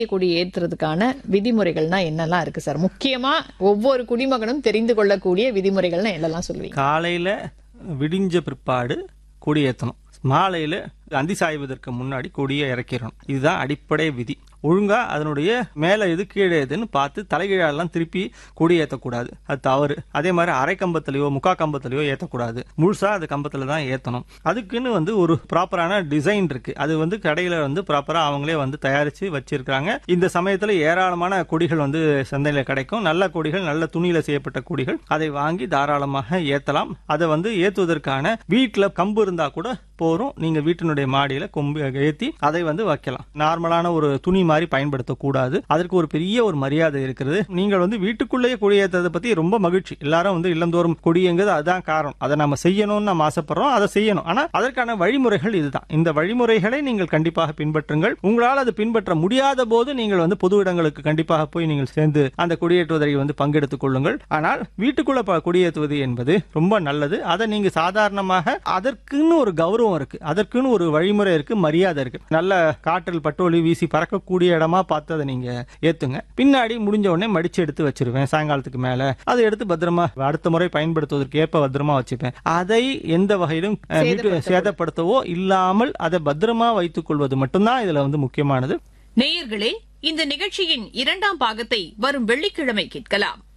கொடி ஏற்றுறதுக்கான விதிமுறைகள்னா என்னெல்லாம் இருக்கு சார்? முக்கியமா ஒவ்வொரு குடிமகனும் தெரிந்து கொள்ளக்கூடிய விதிமுறைகள்னா என்னெல்லாம் சொல்லுவீங்க? காலையில விடிஞ்ச பிற்பாடு கொடி ஏற்றணும். மாலையில அந்தி சாய்வதற்கு முன்னாடி கொடியை இறக்கிடணும். இதுதான் அடிப்படை விதி. ஒழுங்கா அதனுடைய மேல எது கீழே எதுன்னு பார்த்து தலைகீழெல்லாம் திருப்பி கொடி ஏற்றக்கூடாது. அது தவறு. அதே மாதிரி அரை கம்பத்திலையோ முக்கா கம்பத்திலையோ ஏற்றக்கூடாது. முழுசா அது கம்பத்துல தான் ஏற்றணும். அதுக்குன்னு ஒரு ப்ராப்பரான டிசைன் இருக்கு. அது கடையில ப்ராப்பரா அவங்களே தயாரிச்சு வச்சிருக்காங்க. இந்த சமயத்துல ஏராளமான கொடிகள் சந்தையில கிடைக்கும். நல்ல கொடிகள், நல்ல துணியில செய்யப்பட்ட கொடிகள். அதை வாங்கி தாராளமாக ஏற்றலாம். அதை ஏற்றுவதற்கான வீட்டுல கம்பு இருந்தா கூட போறோம். நீங்க வீட்டினுடைய மாடியில கொம்பு ஏற்றி அதை வைக்கலாம். நார்மலான ஒரு துணி மாதிரி பயன்படுத்தக்கூடாது. அதற்கு ஒரு பெரிய ஒரு மரியாதை இருக்கிறது. நீங்கள் வீட்டுக்குள்ளேயே கொடி ஏற்றதை பத்தி ரொம்ப மகிழ்ச்சி. எல்லாரும் இல்லந்தோறும் கொடிங்கிறது அதுதான் காரணம். அதை நம்ம செய்யணும்னு நம்ம ஆசைப்படுறோம். அதை செய்யணும். ஆனா அதற்கான வழிமுறைகள் இதுதான். இந்த வழிமுறைகளை நீங்கள் கண்டிப்பாக பின்பற்றுங்கள். உங்களால் அதை பின்பற்ற முடியாத போது நீங்கள் பொது இடங்களுக்கு கண்டிப்பாக போய் நீங்கள் சேர்ந்து அந்த கொடியேற்றுவதை பங்கெடுத்துக் கொள்ளுங்கள். ஆனால் வீட்டுக்குள்ள கொடியேற்றுவது என்பது ரொம்ப நல்லது. அதை நீங்க சாதாரணமாக அதற்குன்னு ஒரு கௌரவம் இருக்கு. அதற்குன்னு ஒரு வழிமுறை இருக்கு, மரியாதை இருக்கு. நல்ல காற்றில் பட்டோலி வீசி பறக்கக்கூடிய இடமா பார்த்து அதை நீங்க ஏத்துங்க. பின்னாடி முடிஞ்ச உடனே மடிச்சு எடுத்து வச்சிருவேன். சாயங்காலத்துக்கு மேல அதை எடுத்து பத்திரமா அடுத்த முறை பயன்படுத்துவதற்கு ஏற்ப பத்திரமா வச்சுப்பேன். அதை எந்த வகையிலும் சேதப்படுத்தவோ இல்லாமல் அதை பத்திரமா வைத்துக் கொள்வது மட்டும்தான் இதுல முக்கியமானது. நேயர்களே, இந்த நிகழ்ச்சியின் 2ஆம் பாகத்தை வரும் வெள்ளிக்கிழமை கேட்கலாம்.